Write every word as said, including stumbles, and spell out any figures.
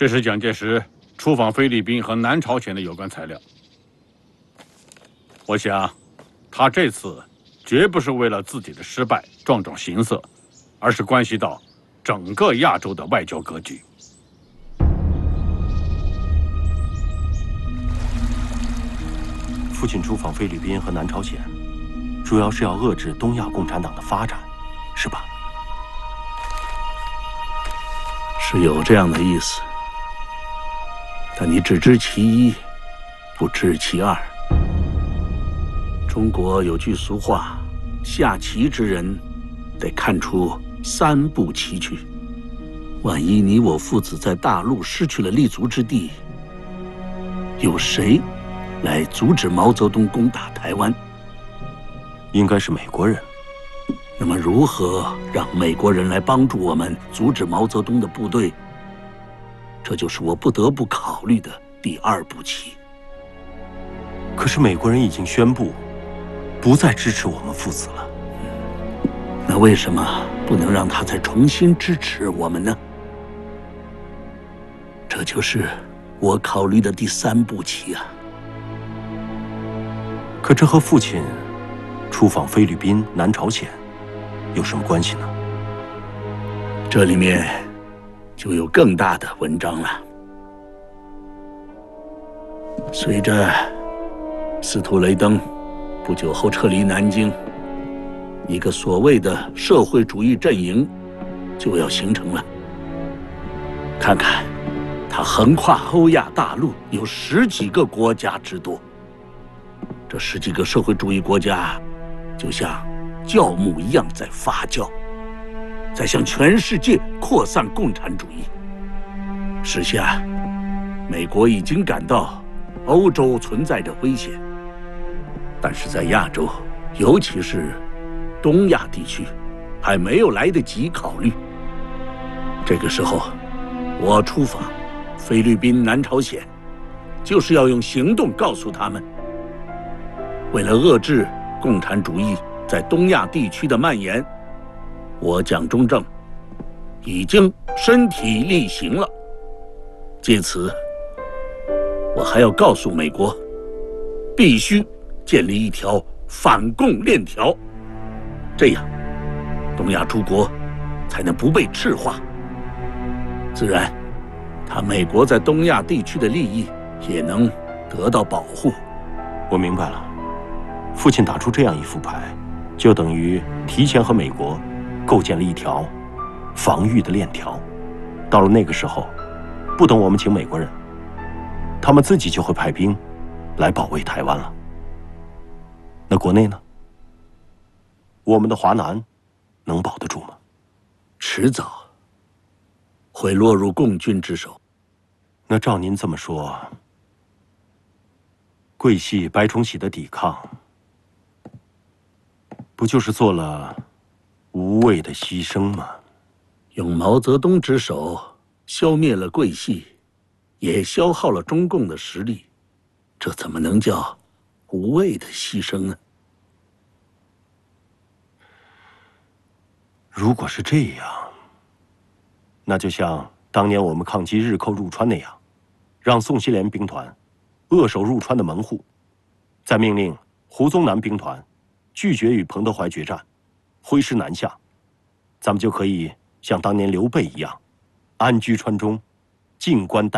这是蒋介石出访菲律宾和南朝鲜的有关材料。我想，他这次绝不是为了自己的失败壮壮形色，而是关系到整个亚洲的外交格局。 父亲出访菲律宾和南朝鲜，主要是要遏制东亚共产党的发展，是吧？ 是有这样的意思，但你只知其一，不知其二。中国有句俗话，下棋之人得看出三步棋去。万一你我父子在大陆失去了立足之地，有谁来阻止毛泽东攻打台湾？ 应该是美国人。 那么如何让美国人来帮助我们阻止毛泽东的部队？这就是我不得不考虑的第二步棋。 可是美国人已经宣布不再支持我们父子了。 那为什么不能让他再重新支持我们呢？这就是我考虑的第三步棋啊。 可这和父亲出访菲律宾、南朝鲜有什么关系呢？ 这里面就有更大的文章了。随着司徒雷登不久后撤离南京，一个所谓的社会主义阵营就要形成了。看看，它横跨欧亚大陆有十几个国家之多。这十几个社会主义国家，就像酵母一样在发酵，在向全世界扩散共产主义。时下，美国已经感到欧洲存在着危险，但是在亚洲，尤其是东亚地区，还没有来得及考虑。这个时候，我出访菲律宾、南朝鲜，就是要用行动告诉他们，为了遏制共产主义在东亚地区的蔓延，我蒋中正已经身体力行了。借此，我还要告诉美国，必须建立一条反共链条，这样东亚诸国才能不被赤化。自然，他美国在东亚地区的利益也能得到保护。 我明白了，父亲打出这样一副牌，就等于提前和美国构建了一条防御的链条。到了那个时候，不等我们请美国人，他们自己就会派兵来保卫台湾了。那国内呢？我们的华南能保得住吗？ 迟早会落入共军之手。 那照您这么说，桂系、白崇禧的抵抗，不就是做了无谓的牺牲吗？ 用毛泽东之手消灭了桂系，也消耗了中共的实力，这怎么能叫无谓的牺牲呢？ 如果是这样，那就像当年我们抗击日寇入川那样，让宋希濂兵团扼守入川的门户，再命令胡宗南兵团拒绝与彭德怀决战，挥师南下，咱们就可以像当年刘备一样，安居川中，静观。